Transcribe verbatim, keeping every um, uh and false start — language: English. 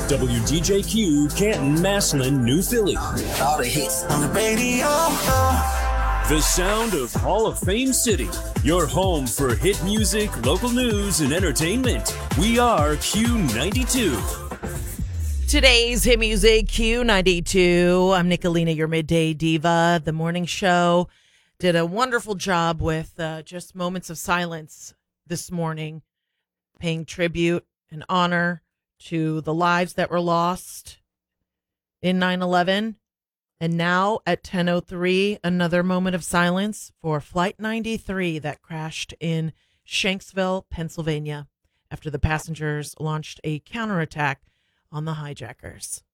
W D J Q, Canton, Massillon, New Philly. All the hits on the radio. The sound of Hall of Fame City. Your home for hit music, local news, and entertainment. We are Q ninety-two. Today's hit music, Q ninety-two. I'm Nicolina, your midday diva. The morning show did a wonderful job with uh, just moments of silence this morning, paying tribute and honor to the lives that were lost in nine eleven. And now at ten oh three, another moment of silence for Flight ninety-three that crashed in Shanksville, Pennsylvania, after the passengers launched a counterattack on the hijackers.